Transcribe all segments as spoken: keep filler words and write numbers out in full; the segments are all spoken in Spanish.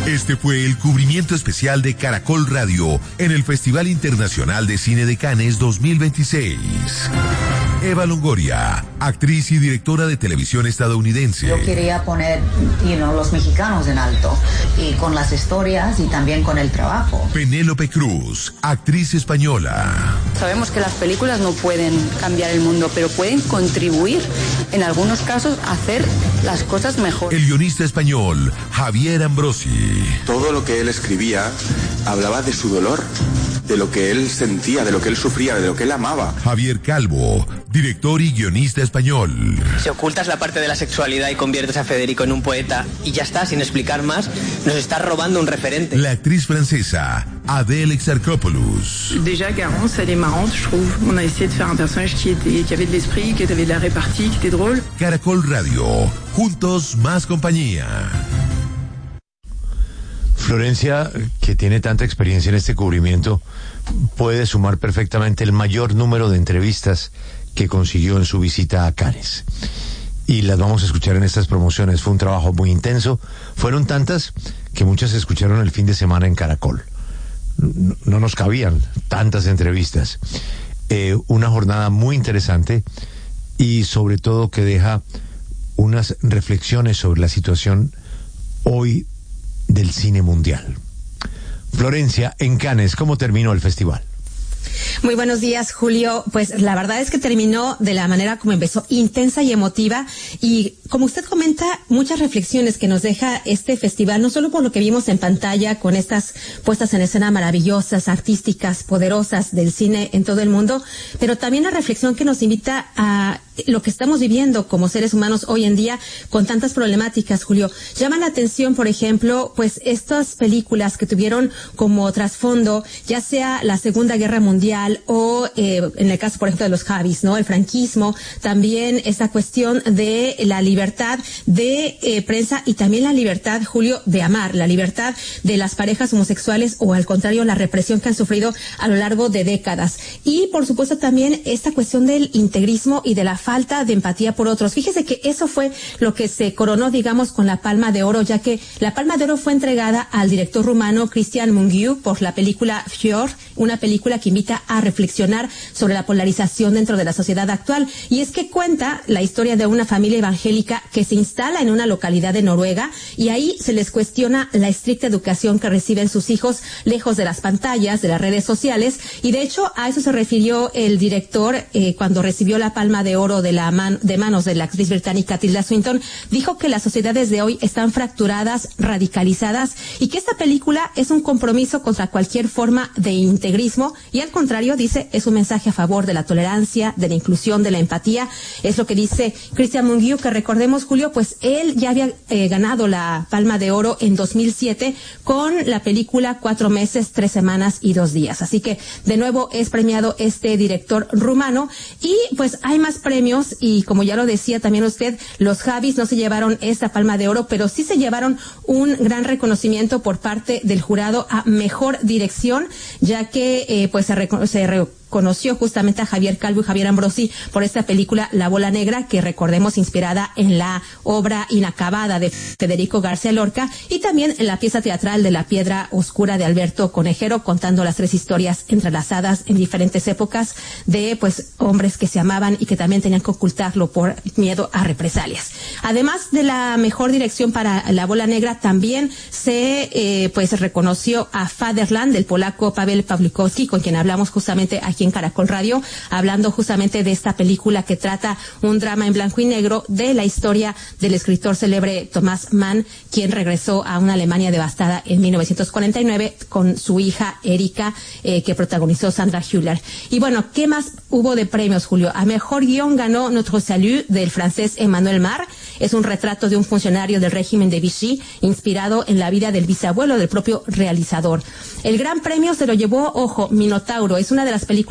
Este fue el cubrimiento especial de Caracol Radio en el Festival Internacional de Cine de Cannes dos mil veintiséis. Eva Longoria, actriz y directora de televisión estadounidense. Yo quería poner, you know, los mexicanos en alto, y con las historias y también con el trabajo. Penélope Cruz, actriz española. Sabemos que las películas no pueden cambiar el mundo, pero pueden contribuir, en algunos casos, a hacer las cosas mejor. El guionista español, Javier Ambrosi. Todo lo que él escribía hablaba de su dolor, de lo que él sentía, de lo que él sufría, de lo que él amaba. Javier Calvo, director y guionista español. Si ocultas la parte de la sexualidad y conviertes a Federico en un poeta y ya está, sin explicar más, nos estás robando un referente. La actriz francesa, Adèle Exarchopoulos. Déjà Garance, elle est marrante, je trouve. On a essayé de faire un personnage qui était, qui avait de l'esprit, qui avait de la répartie, qui était drôle. Caracol Radio, juntos más compañía. Florencia, que tiene tanta experiencia en este cubrimiento, puede sumar perfectamente el mayor número de entrevistas que consiguió en su visita a Cannes. Y las vamos a escuchar en estas promociones. Fue un trabajo muy intenso. Fueron tantas que muchas se escucharon el fin de semana en Caracol. No, no nos cabían tantas entrevistas. Eh, una jornada muy interesante y sobre todo que deja unas reflexiones sobre la situación hoy del cine mundial. Florencia, en Cannes, ¿cómo terminó el festival? Muy buenos días, Julio. Pues la verdad es que terminó de la manera como empezó, intensa y emotiva, y como usted comenta, muchas reflexiones que nos deja este festival, no solo por lo que vimos en pantalla con estas puestas en escena maravillosas, artísticas, poderosas del cine en todo el mundo, pero también la reflexión que nos invita a lo que estamos viviendo como seres humanos hoy en día con tantas problemáticas, Julio. Llama la atención, por ejemplo, pues estas películas que tuvieron como trasfondo, ya sea la Segunda Guerra Mundial o eh, en el caso, por ejemplo, de los Javis, ¿no? El franquismo, también esa cuestión de la libertad de eh, prensa y también la libertad, Julio, de amar, la libertad de las parejas homosexuales o al contrario, la represión que han sufrido a lo largo de décadas. Y, por supuesto, también esta cuestión del integrismo y de la falta de empatía por otros. Fíjese que eso fue lo que se coronó, digamos, con la Palma de Oro, ya que la Palma de Oro fue entregada al director rumano Cristian Mungiu por la película Fjord, una película que invita a reflexionar sobre la polarización dentro de la sociedad actual. Y es que cuenta la historia de una familia evangélica que se instala en una localidad de Noruega y ahí se les cuestiona la estricta educación que reciben sus hijos lejos de las pantallas, de las redes sociales. Y de hecho a eso se refirió el director eh, cuando recibió la Palma de Oro de la man, de manos de la actriz británica Tilda Swinton. Dijo que las sociedades de hoy están fracturadas, radicalizadas, y que esta película es un compromiso contra cualquier forma de integrismo y al contrario, dice, es un mensaje a favor de la tolerancia, de la inclusión, de la empatía. Es lo que dice Cristian Mungiu, que recordemos, Julio, pues él ya había eh, ganado la Palma de Oro en dos mil siete con la película Cuatro meses, tres semanas y dos días. Así que de nuevo es premiado este director rumano y pues hay más premios y como ya lo decía también usted, los Javis no se llevaron esta Palma de Oro, pero sí se llevaron un gran reconocimiento por parte del jurado a mejor dirección, ya que eh, pues se, reco- se re- conoció justamente a Javier Calvo y Javier Ambrosi por esta película La Bola Negra, que recordemos inspirada en la obra inacabada de Federico García Lorca y también en la pieza teatral de La Piedra Oscura de Alberto Conejero, contando las tres historias entrelazadas en diferentes épocas de pues hombres que se amaban y que también tenían que ocultarlo por miedo a represalias. Además de la mejor dirección para La Bola Negra, también se eh, pues reconoció a Fatherland del polaco Paweł Pawlikowski, con quien hablamos justamente aquí en Caracol Radio, hablando justamente de esta película que trata un drama en blanco y negro de la historia del escritor célebre Thomas Mann, quien regresó a una Alemania devastada en mil novecientos cuarenta y nueve con su hija Erika, eh, que protagonizó Sandra Hüller. Y bueno, ¿qué más hubo de premios, Julio? A mejor guión ganó Notre Salut del francés Emmanuel Mar. Es un retrato de un funcionario del régimen de Vichy, inspirado en la vida del bisabuelo del propio realizador. El gran premio se lo llevó, ojo, Minotauro. Es una de las películas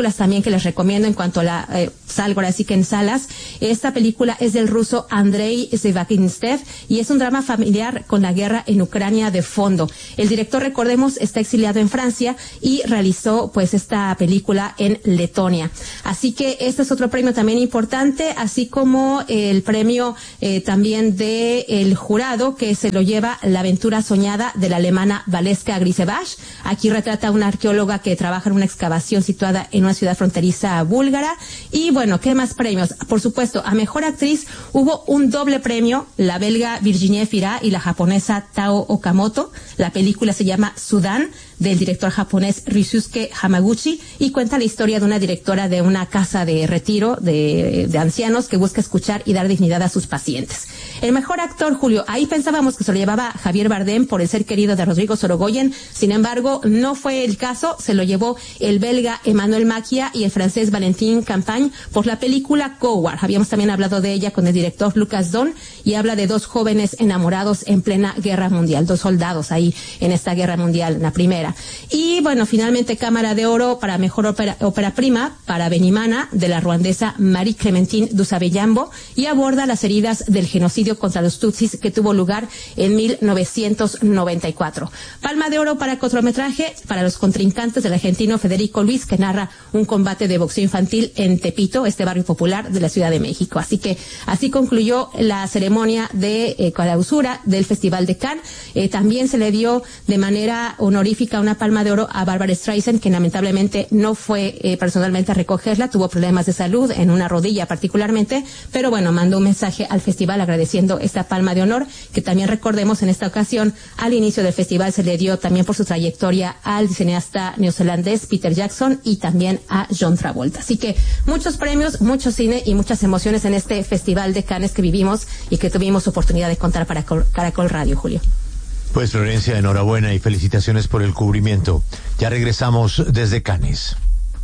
películas también que les recomiendo en cuanto a la eh, salgo ahora sí que en salas. Esta película es del ruso Andrei Zivagintsev y es un drama familiar con la guerra en Ucrania de fondo. El director, recordemos, está exiliado en Francia y realizó pues esta película en Letonia. Así que este es otro premio también importante, así como el premio eh, también de el jurado, que se lo lleva La aventura soñada de la alemana Valeska Grisevach. Aquí retrata a una arqueóloga que trabaja en una excavación situada en una ciudad fronteriza búlgara. Y bueno, ¿qué más premios? Por supuesto, a mejor actriz hubo un doble premio, la belga Virginie Fira y la japonesa Tao Okamoto. La película se llama Sudán, del director japonés Ryusuke Hamaguchi, y cuenta la historia de una directora de una casa de retiro de, de ancianos que busca escuchar y dar dignidad a sus pacientes. El mejor actor, Julio, ahí pensábamos que se lo llevaba Javier Bardem por El ser querido de Rodrigo Sorogoyen, sin embargo, no fue el caso, se lo llevó el belga Emmanuel Macchia y el francés Valentin Campagne por la película Coward. Habíamos también hablado de ella con el director Lucas Don, y habla de dos jóvenes enamorados en plena guerra mundial, dos soldados ahí en esta guerra mundial, la primera. Y bueno, finalmente Cámara de Oro para mejor ópera, ópera prima para Benimana, de la ruandesa Marie Clementine Dusabeyambo, y aborda las heridas del genocidio contra los Tutsis que tuvo lugar en mil novecientos noventa y cuatro. Palma de Oro para cortometraje para Los contrincantes, del argentino Federico Luis, que narra un combate de boxeo infantil en Tepito, este barrio popular de la Ciudad de México. Así que así concluyó la ceremonia de eh, clausura del Festival de Cannes. Eh, también se le dio de manera honorífica una Palma de Oro a Barbara Streisand, que lamentablemente no fue eh, personalmente a recogerla, tuvo problemas de salud en una rodilla particularmente, pero bueno, mandó un mensaje al festival agradeciendo esta Palma de Honor, que también recordemos en esta ocasión, al inicio del festival se le dio también por su trayectoria al cineasta neozelandés Peter Jackson y también a John Travolta. Así que muchos premios, mucho cine y muchas emociones en este Festival de Cannes que vivimos y que tuvimos oportunidad de contar para Caracol Radio, Julio. Pues Florencia, enhorabuena y felicitaciones por el cubrimiento. Ya regresamos desde Cannes.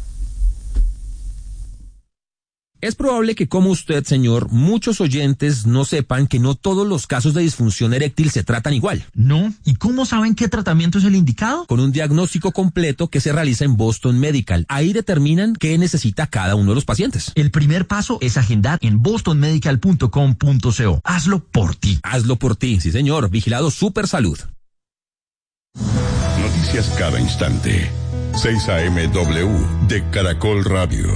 Es probable que, como usted, señor, muchos oyentes no sepan que no todos los casos de disfunción eréctil se tratan igual. No. ¿Y cómo saben qué tratamiento es el indicado? Con un diagnóstico completo que se realiza en Boston Medical. Ahí determinan qué necesita cada uno de los pacientes. El primer paso es agendar en boston medical punto com punto co. Hazlo por ti. Hazlo por ti, sí señor. Vigilado Super Salud. Noticias cada instante. seis A M W de Caracol Radio.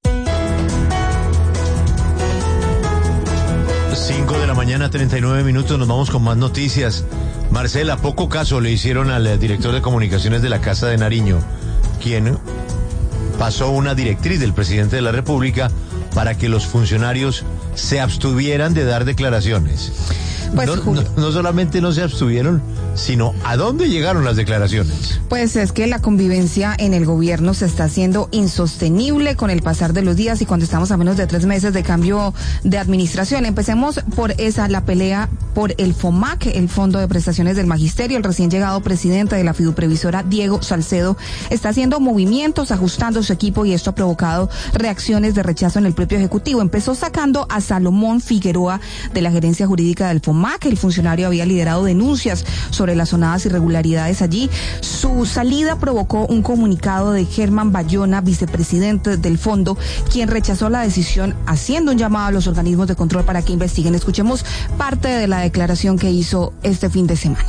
cinco de la mañana, treinta y nueve minutos, nos vamos con más noticias. Marcela, poco caso le hicieron al director de comunicaciones de la Casa de Nariño, quien pasó una directriz del presidente de la República para que los funcionarios se abstuvieran de dar declaraciones. Pues, no, no, no solamente no se abstuvieron, sino ¿a dónde llegaron las declaraciones? Pues es que la convivencia en el gobierno se está haciendo insostenible con el pasar de los días y cuando estamos a menos de tres meses de cambio de administración. Empecemos por esa, la pelea por el FOMAC, el Fondo de Prestaciones del Magisterio. El recién llegado presidente de la fiduprevisora, Diego Salcedo, está haciendo movimientos, ajustando su equipo y esto ha provocado reacciones de rechazo en el propio Ejecutivo. Empezó sacando a Salomón Figueroa de la gerencia jurídica del FOMAC. El funcionario había liderado denuncias sobre las sonadas irregularidades allí. Su salida provocó un comunicado de Germán Bayona, vicepresidente del fondo, quien rechazó la decisión, haciendo un llamado a los organismos de control para que investiguen. Escuchemos parte de la declaración que hizo este fin de semana.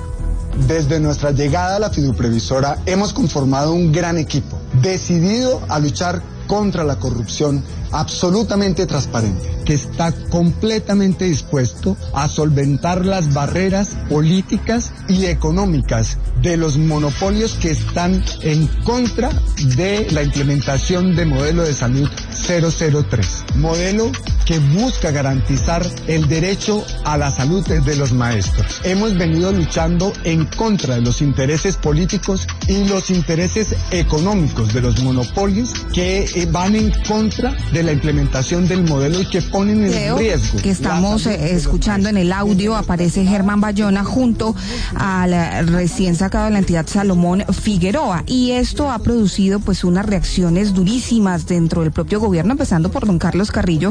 Desde nuestra llegada a la fiduprevisora hemos conformado un gran equipo, decidido a luchar contra la corrupción, absolutamente transparente, que está completamente dispuesto a solventar las barreras políticas y económicas de los monopolios que están en contra de la implementación de modelo de salud cero cero tres, modelo que busca garantizar el derecho a la salud de los maestros. Hemos venido luchando en contra de los intereses políticos y los intereses económicos de los monopolios que eh, van en contra de la implementación del modelo y que ponen en Leo, riesgo. Que estamos eh, escuchando en el audio, aparece Germán Bayona junto al recién sacado de la entidad Salomón Figueroa, y esto ha producido pues unas reacciones durísimas dentro del propio gobierno, empezando por don Carlos Carrillo, el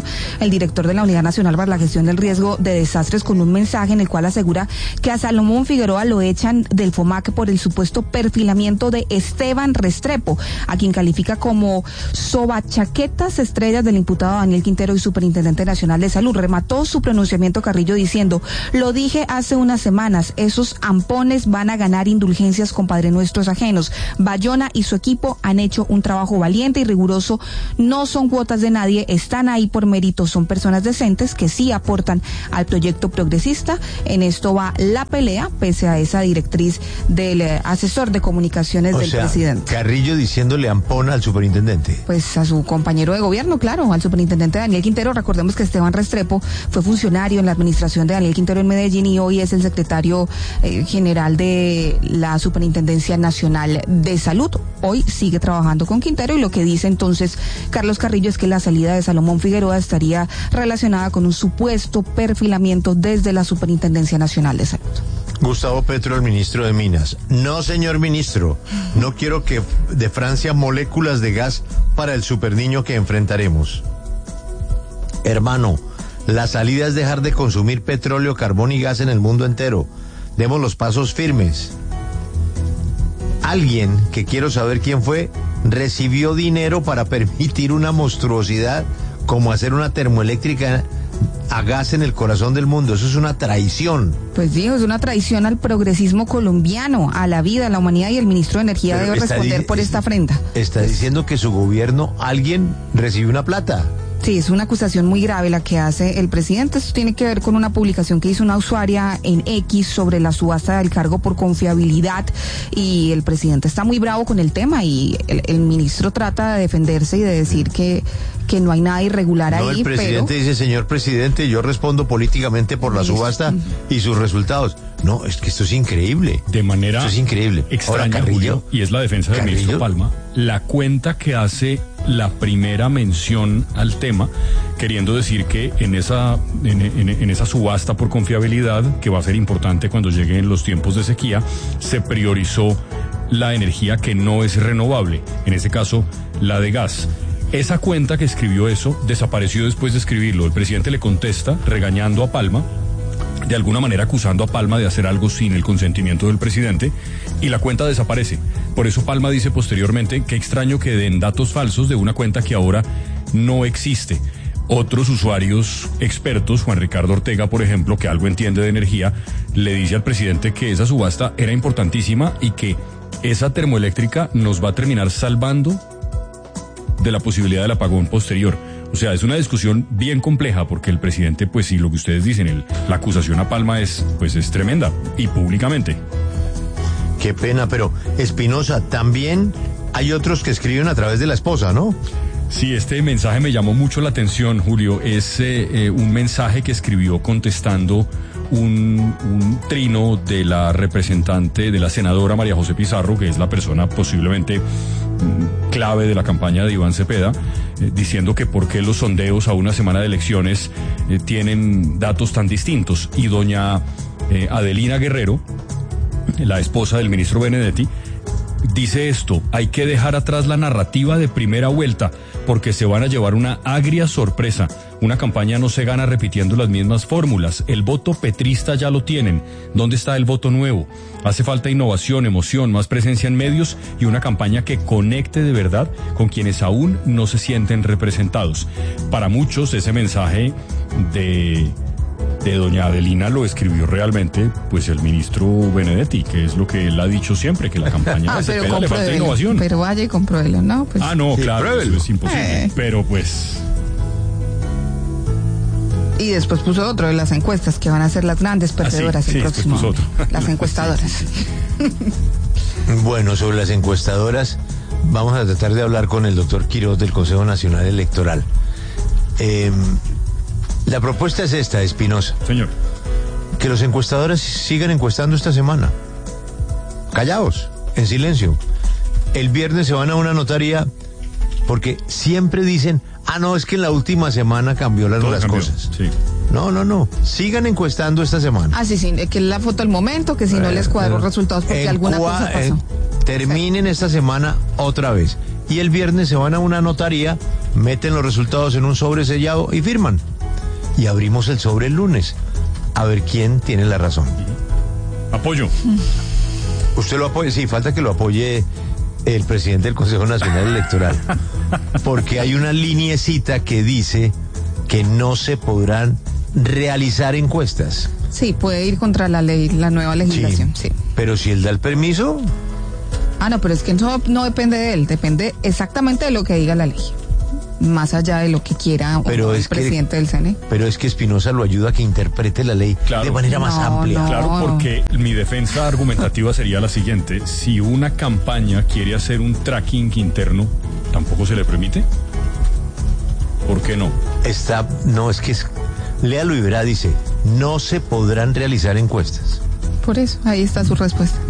el director de la Unidad Nacional para la Gestión del Riesgo de Desastres, con un mensaje en el cual asegura que a Salomón Figueroa lo echan del FOMAC por el supuesto perfilamiento de Esteban Restrepo, a quien califica como sobachaquetas estrellas del imputado Daniel Quintero y Superintendente Nacional de Salud. Remató su pronunciamiento Carrillo diciendo: lo dije hace unas semanas, esos ampones van a ganar indulgencias con Padre Nuestros ajenos. Bayona y su equipo han hecho un trabajo valiente y riguroso, no son cuotas de nadie, están ahí por mérito, son personas decentes que sí aportan al proyecto progresista. En esto va la pelea, pese a esa directriz del eh, asesor de comunicaciones o del sea, presidente. Carrillo diciéndole ampona al superintendente. Pues a su compañero de gobierno, claro, al superintendente Daniel Quintero. Recordemos que Esteban Restrepo fue funcionario en la administración de Daniel Quintero en Medellín y hoy es el secretario eh, general de la Superintendencia Nacional de Salud. Hoy sigue trabajando con Quintero y lo que dice entonces Carlos Carrillo es que la salida de Salomón Figueroa estaría relacionada con un supuesto perfilamiento desde la Superintendencia Nacional de Salud. Gustavo Petro, el ministro de Minas. No, señor ministro, no quiero que de Francia moléculas de gas para el superniño que enfrentaremos. Hermano, la salida es dejar de consumir petróleo, carbón y gas en el mundo entero. Demos los pasos firmes. Alguien, que quiero saber quién fue, recibió dinero para permitir una monstruosidad como hacer una termoeléctrica a gas en el corazón del mundo. Eso es una traición. Pues dijo, es una traición al progresismo colombiano, a la vida, a la humanidad, y el ministro de Energía Pero debe responder di- por esta afrenta. Está diciendo que su gobierno, alguien recibió una plata. Sí, es una acusación muy grave la que hace el presidente. Esto tiene que ver con una publicación que hizo una usuaria en X sobre la subasta del cargo por confiabilidad, y el presidente está muy bravo con el tema y el, el ministro trata de defenderse y de decir que, que no hay nada irregular No, ahí. el presidente pero... dice: señor presidente, yo respondo políticamente por la subasta y sus resultados. No, es que esto es increíble. De manera esto es increíble. extraña, Ahora, Carrillo, Julio, y es la defensa del Carrillo. ministro Palma, la cuenta que hace la primera mención al tema, queriendo decir que en esa, en, en, en esa subasta por confiabilidad, que va a ser importante cuando lleguen los tiempos de sequía, se priorizó la energía que no es renovable, en este caso la de gas. Esa cuenta que escribió eso desapareció después de escribirlo. El presidente le contesta regañando a Palma, de alguna manera acusando a Palma de hacer algo sin el consentimiento del presidente, y la cuenta desaparece. Por eso Palma dice posteriormente: qué extraño que den datos falsos de una cuenta que ahora no existe. Otros usuarios expertos, Juan Ricardo Ortega, por ejemplo, que algo entiende de energía, le dice al presidente que esa subasta era importantísima y que esa termoeléctrica nos va a terminar salvando de la posibilidad del apagón posterior. O sea, es una discusión bien compleja, porque el presidente, pues sí, lo que ustedes dicen, el, la acusación a Palma es, pues es tremenda, y públicamente. Qué pena, pero Espinosa, también hay otros que escriben a través de la esposa, ¿no? Sí, este mensaje me llamó mucho la atención, Julio. Es eh, eh, un mensaje que escribió contestando un, un trino de la representante, de la senadora María José Pizarro, que es la persona posiblemente mm, clave de la campaña de Iván Cepeda, eh, diciendo que por qué los sondeos a una semana de elecciones eh, tienen datos tan distintos. Y doña eh, Adelina Guerrero, la esposa del ministro Benedetti, dice esto: hay que dejar atrás la narrativa de primera vuelta, porque se van a llevar una agria sorpresa. Una campaña no se gana repitiendo las mismas fórmulas. El voto petrista ya lo tienen. ¿Dónde está el voto nuevo? Hace falta innovación, emoción, más presencia en medios y una campaña que conecte de verdad con quienes aún no se sienten representados. Para muchos, ese mensaje de... de doña Adelina lo escribió realmente pues el ministro Benedetti, que es lo que él ha dicho siempre, que la campaña ah, de pero Cepeda le falta innovación. Pero vaya y compruébelo, ¿no? Pues... Ah, no, sí, claro, eso es imposible. Eh. Pero pues... Y después puso otro de las encuestas, que van a ser las grandes perdedoras ah, sí, el sí, próximo puso otro. Las encuestadoras. Bueno, sobre las encuestadoras, vamos a tratar de hablar con el doctor Quiroz del Consejo Nacional Electoral. Eh, la propuesta es esta, Espinosa. Señor. Que los encuestadores sigan encuestando esta semana. Callaos, en silencio. El viernes se van a una notaría, porque siempre dicen: ah, no, es que en la última semana cambió las, las cambió, cosas. Sí. No, no, no. Sigan encuestando esta semana. Ah, sí, sí, que es la foto del momento, que si no les cuadró resultados porque En alguna cua- cosa pasó. en- terminen sí. esta semana otra vez. Y el viernes se van a una notaría, meten los resultados en un sobre sellado y firman. y abrimos el sobre el lunes. A ver quién tiene la razón. Apoyo. Usted lo apoya, sí, falta que lo apoye el presidente del Consejo Nacional Electoral. Porque hay una lineecita que dice que no se podrán realizar encuestas. Sí, puede ir contra la ley, la nueva legislación, sí. sí. Pero si él da el permiso... Ah, no, pero es que eso no depende de él, depende exactamente de lo que diga la ley. Más allá de lo que quiera pero el es presidente que, del C N E. Pero es que Espinosa lo ayuda a que interprete la ley claro, de manera más no, amplia. No. Claro, porque mi defensa argumentativa sería la siguiente. Si una campaña quiere hacer un tracking interno, ¿tampoco se le permite? ¿Por qué no? Está, no, es que es, léalo y verá, dice, no se podrán realizar encuestas. Por eso, ahí está su respuesta.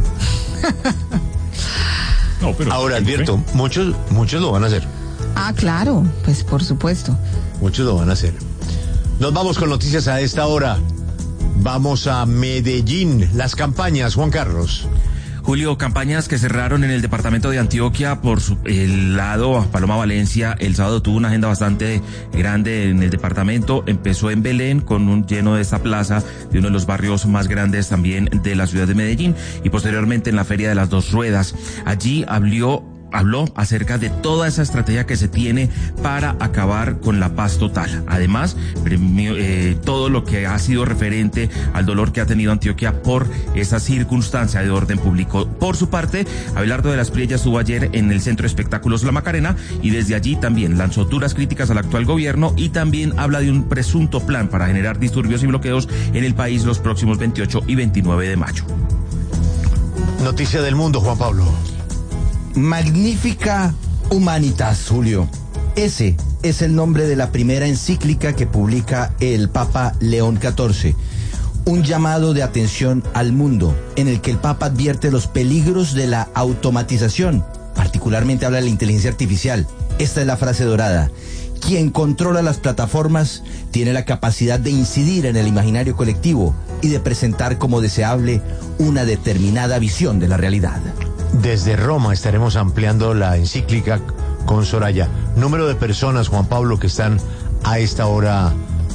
No, pero ahora advierto, muchos, muchos lo van a hacer. Ah, claro, pues por supuesto. Muchos lo van a hacer. Nos vamos con noticias a esta hora. Vamos a Medellín. Las campañas, Juan Carlos. Julio, campañas que cerraron en el departamento de Antioquia. Por su, el lado, Paloma Valencia el sábado tuvo una agenda bastante grande en el departamento. Empezó en Belén con un lleno de esta plaza de uno de los barrios más grandes también de la ciudad de Medellín, y posteriormente en la Feria de las Dos Ruedas. Allí habló Habló acerca de toda esa estrategia que se tiene para acabar con la paz total. Además, premio, eh, todo lo que ha sido referente al dolor que ha tenido Antioquia por esa circunstancia de orden público. Por su parte, Abelardo de las Priella estuvo ayer en el Centro de Espectáculos La Macarena y desde allí también lanzó duras críticas al actual gobierno y también habla de un presunto plan para generar disturbios y bloqueos en el país los próximos veintiocho y veintinueve de mayo. Noticia del mundo, Juan Pablo. Magnifica Humanitas, Julio. Ese es el nombre de la primera encíclica que publica el Papa León catorce. Un llamado de atención al mundo en el que el Papa advierte los peligros de la automatización. Particularmente habla de la inteligencia artificial. Esta es la frase dorada. Quien controla las plataformas tiene la capacidad de incidir en el imaginario colectivo y de presentar como deseable una determinada visión de la realidad. Desde Roma estaremos ampliando la encíclica con Soraya. Número de personas, Juan Pablo, que están a esta hora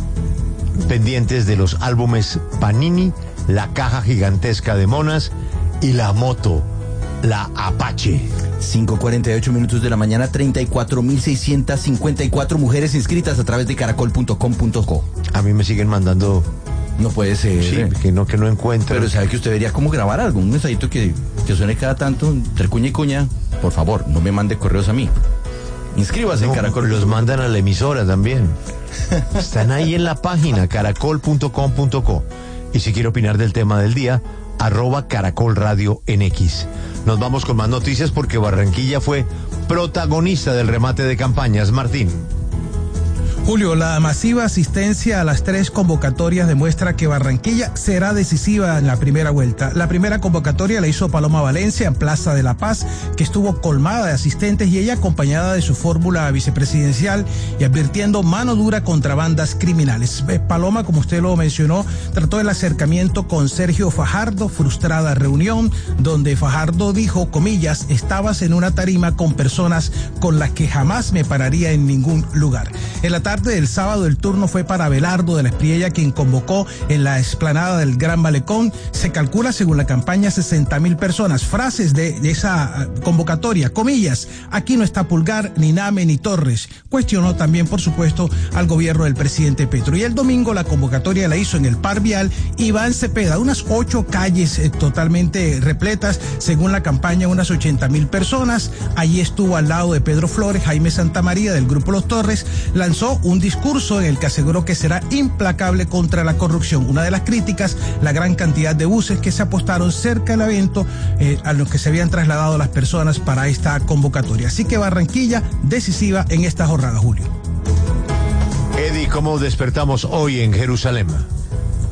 pendientes de los álbumes Panini, la caja gigantesca de monas y la moto, la Apache. cinco cuarenta y ocho minutos de la mañana, treinta y cuatro mil seiscientas cincuenta y cuatro mujeres inscritas a través de caracol punto com punto co. A mí me siguen mandando... No puede ser. Sí, que no, que no encuentro. Pero sabe que usted debería como grabar algo, un mensajito que, que suene cada tanto, entre cuña y cuña. Por favor, no me mande correos a mí. Inscríbase no, en Caracol. Los mandan a la emisora también. Están ahí en la página, caracol punto com punto co. Y si quiere opinar del tema del día, arroba Caracol Radio en X. Nos vamos con más noticias porque Barranquilla fue protagonista del remate de campañas. Martín. Julio, la masiva asistencia a las tres convocatorias demuestra que Barranquilla será decisiva en la primera vuelta. La primera convocatoria la hizo Paloma Valencia en Plaza de la Paz, que estuvo colmada de asistentes y ella acompañada de su fórmula vicepresidencial y advirtiendo mano dura contra bandas criminales. Paloma, como usted lo mencionó, trató el acercamiento con Sergio Fajardo, frustrada reunión, donde Fajardo dijo, comillas, estabas en una tarima con personas con las que jamás me pararía en ningún lugar. En la tarde del sábado el turno fue para Abelardo de las Priella, quien convocó en la explanada del Gran Malecón. Se calcula, según la campaña, sesenta mil personas. Frases de, de esa convocatoria, comillas, aquí no está Pulgar, ni Name, ni Torres. Cuestionó también, por supuesto, al gobierno del presidente Petro. Y el domingo la convocatoria la hizo en el Par Vial Iván Cepeda, unas ocho calles eh, totalmente repletas, según la campaña, unas ochenta mil personas. Allí estuvo al lado de Pedro Flores, Jaime Santamaría del Grupo Los Torres, lanzó un discurso en el que aseguró que será implacable contra la corrupción. Una de las críticas, la gran cantidad de buses que se apostaron cerca del evento eh, a los que se habían trasladado las personas para esta convocatoria. Así que Barranquilla decisiva en esta jornada, Julio. Eddie, ¿cómo despertamos hoy en Jerusalén?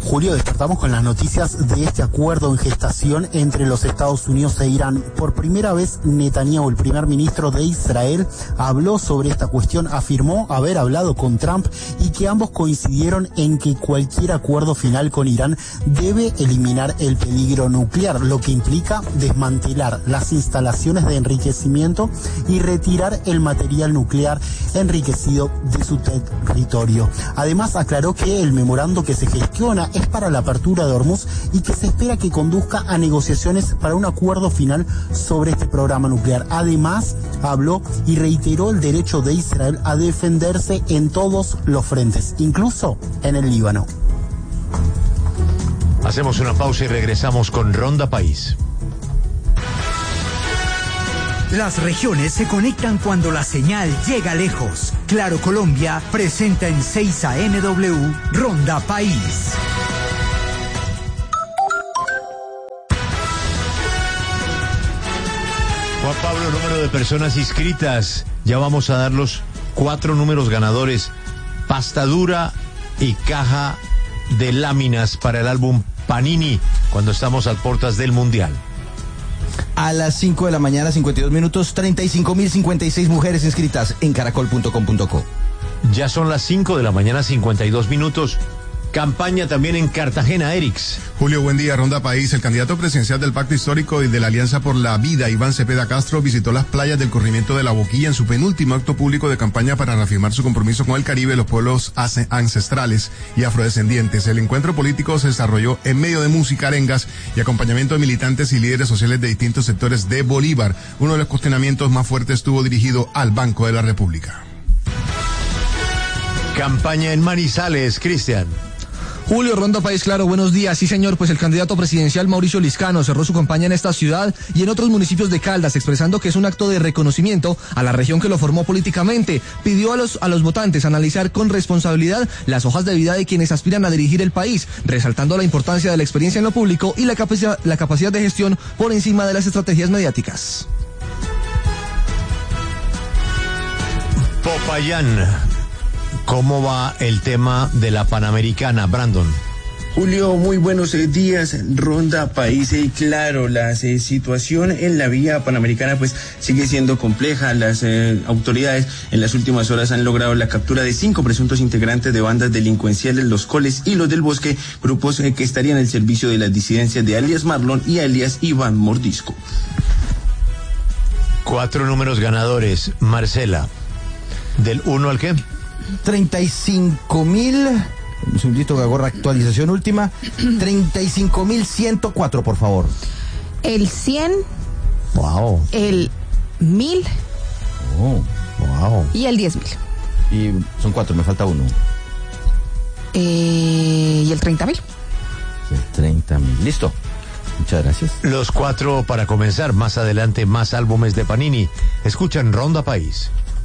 Julio, despertamos con las noticias de este acuerdo en gestación entre los Estados Unidos e Irán. Por primera vez, Netanyahu, el primer ministro de Israel, habló sobre esta cuestión, afirmó haber hablado con Trump y que ambos coincidieron en que cualquier acuerdo final con Irán debe eliminar el peligro nuclear, lo que implica desmantelar las instalaciones de enriquecimiento y retirar el material nuclear enriquecido de su territorio. Además, aclaró que el memorando que se gestiona es para la apertura de Hormuz y que se espera que conduzca a negociaciones para un acuerdo final sobre este programa nuclear. Además, habló y reiteró el derecho de Israel a defenderse en todos los frentes, incluso en el Líbano. Hacemos una pausa y regresamos con Ronda País. Las regiones se conectan cuando la señal llega lejos. Claro Colombia presenta en seis A M W Ronda País. Juan Pablo, número de personas inscritas. Ya vamos a dar los cuatro números ganadores. Pasta dura y caja de láminas para el álbum Panini cuando estamos a puertas del Mundial. A las cinco de la mañana, cincuenta y dos minutos, treinta y cinco mil cincuenta y seis mujeres inscritas en caracol punto com punto co. Ya son las cinco de la mañana, cincuenta y dos minutos. Campaña también en Cartagena, Erix. Julio, buen día. Ronda País. El candidato presidencial del Pacto Histórico y de la Alianza por la Vida, Iván Cepeda Castro, visitó las playas del corrimiento de La Boquilla en su penúltimo acto público de campaña para reafirmar su compromiso con el Caribe, los pueblos ancestrales y afrodescendientes. El encuentro político se desarrolló en medio de música, arengas y acompañamiento de militantes y líderes sociales de distintos sectores de Bolívar. Uno de los cuestionamientos más fuertes estuvo dirigido al Banco de la República. Campaña en Manizales, Cristian. Julio, Ronda País, claro, buenos días. Sí, señor, pues el candidato presidencial Mauricio Liscano cerró su campaña en esta ciudad y en otros municipios de Caldas, expresando que es un acto de reconocimiento a la región que lo formó políticamente. Pidió a los, a los votantes analizar con responsabilidad las hojas de vida de quienes aspiran a dirigir el país, resaltando la importancia de la experiencia en lo público y la capacidad, la capacidad de gestión por encima de las estrategias mediáticas. Popayán. ¿Cómo va el tema de la Panamericana, Brandon? Julio, muy buenos días, Ronda País. Y claro, la eh, situación en la vía panamericana pues sigue siendo compleja. Las eh, autoridades en las últimas horas han logrado la captura de cinco presuntos integrantes de bandas delincuenciales, los Coles y los del Bosque, grupos eh, que estarían al servicio de las disidencias de alias Marlon y alias Iván Mordisco. Cuatro números ganadores, Marcela. ¿Del uno al qué? treinta y cinco mil, un segundito que hago actualización última, treinta y cinco mil ciento cuatro, por favor. El cien. Wow. El mil. Oh, wow. Y el diez mil. Y son cuatro, me falta uno. Eh, y el treinta mil. El treinta mil, listo. Muchas gracias. Los cuatro para comenzar, más adelante más álbumes de Panini. Escuchan Ronda País.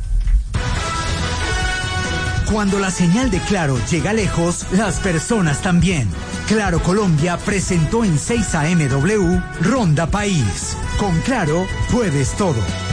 Cuando la señal de Claro llega lejos, las personas también. Claro Colombia presentó en seis A M W Ronda País. Con Claro puedes todo.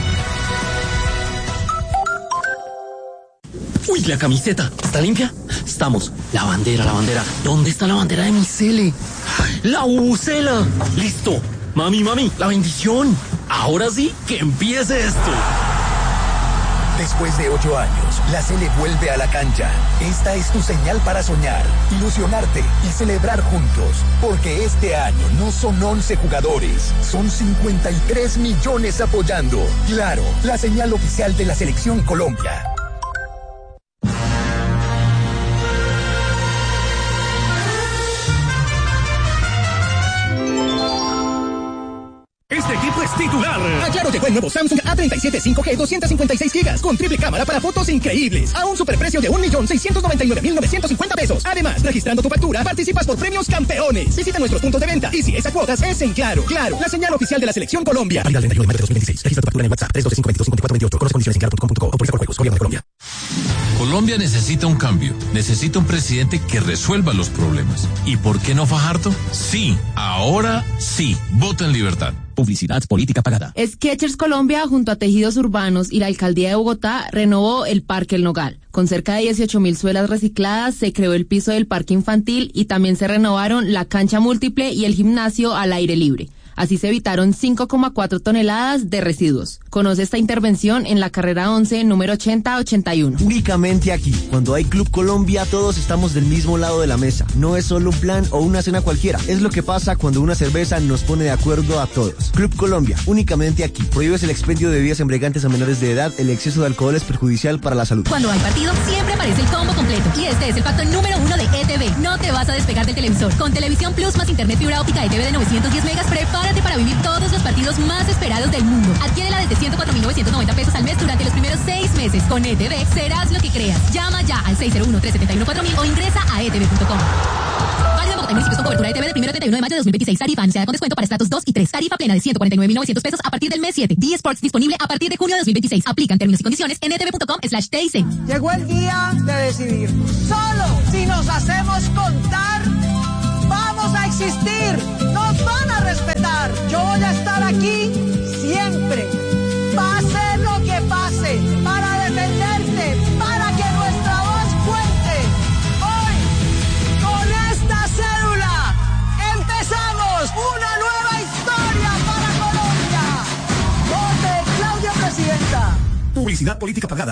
Uy, la camiseta, ¿está limpia? Estamos. La bandera, la bandera. ¿Dónde está la bandera de mi cele? La bubucela. Listo. Mami, mami, la bendición. Ahora sí, que empiece esto. Después de ocho años, la Sele vuelve a la cancha. Esta es tu señal para soñar, ilusionarte y celebrar juntos. Porque este año no son once jugadores, son cincuenta y tres millones apoyando. Claro, la señal oficial de la Selección Colombia. Este equipo es titular. A Claro llegó el nuevo Samsung A treinta y siete cinco G doscientos cincuenta y seis gigas con triple cámara para fotos increíbles a un superprecio de un millón seiscientos noventa y nueve mil novecientos cincuenta pesos. Además, registrando tu factura, participas por premios campeones. Visita nuestros puntos de venta y si es a cuotas, es en Claro. Claro, la señal oficial de la Selección Colombia. Válida el treinta y uno de mayo de dos mil veintiséis. Registra tu factura en WhatsApp tres dos cinco dos cinco cuatro dos ocho. Conoce condiciones en claro punto com punto co. Autoriza por juegos. Gobierno de Colombia. Colombia necesita un cambio. Necesita un presidente que resuelva los problemas. ¿Y por qué no Fajardo? Sí, ahora sí. Vota en libertad. Publicidad política pagada. Skechers Colombia, junto a Tejidos Urbanos y la Alcaldía de Bogotá, renovó el Parque El Nogal. Con cerca de dieciocho mil suelas recicladas, se creó el piso del parque infantil y también se renovaron la cancha múltiple y el gimnasio al aire libre. Así se evitaron cinco coma cuatro toneladas de residuos. Conoce esta intervención en la carrera once, número ochenta ochenta y uno. Únicamente aquí, cuando hay Club Colombia, todos estamos del mismo lado de la mesa. No es solo un plan o una cena cualquiera. Es lo que pasa cuando una cerveza nos pone de acuerdo a todos. Club Colombia, únicamente aquí. Prohíbes el expendio de bebidas embriagantes a menores de edad. El exceso de alcohol es perjudicial para la salud. Cuando hay partido, siempre aparece el combo completo. Y este es el pacto número uno de E T V. No te vas a despegar del televisor. Con Televisión Plus más Internet fibra óptica E T V de novecientos diez megas, prepárate para vivir todos los partidos más esperados del mundo. Adquiérela desde ciento cuatro mil novecientos noventa pesos al mes durante los primeros seis meses. Con E T V serás lo que creas. Llama ya al seis cero uno, tres siete uno, cuatro mil o ingresa a e t v punto com. Válido en Bogotá y municipios con cobertura E T V del primero al treinta y uno de mayo de dos mil veintiséis. Tarifa anunciada con descuento para estratos dos y tres. Tarifa plena de ciento cuarenta y nueve mil novecientos pesos a partir del mes siete. D Sports disponible a partir de junio de dos mil veintiséis. Aplican términos y condiciones en e t v punto com slash t i c. Llegó el día de decidir. Solo si nos hacemos contar, vamos a existir. Nos van a respetar. Yo voy a estar aquí siempre. Pase lo que pase, para defenderte, para que nuestra voz cuente. Hoy, con esta cédula, empezamos una nueva historia para Colombia. Vote Claudia Presidenta. Publicidad política pagada.